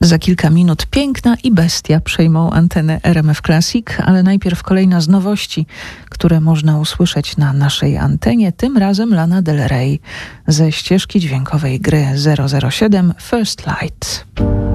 Za kilka minut Piękna i Bestia przejmą antenę RMF Classic, ale najpierw kolejna z nowości, które można usłyszeć na naszej antenie, tym razem Lana Del Rey ze ścieżki dźwiękowej gry 007 First Light.